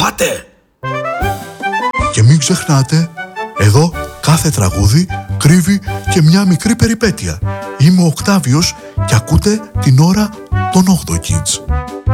Πάτε! Και μην ξεχνάτε, εδώ κάθε τραγούδι κρύβει και μια μικρή περιπέτεια. Είμαι ο Οκτάβιος και ακούτε την ώρα των 8 Kids.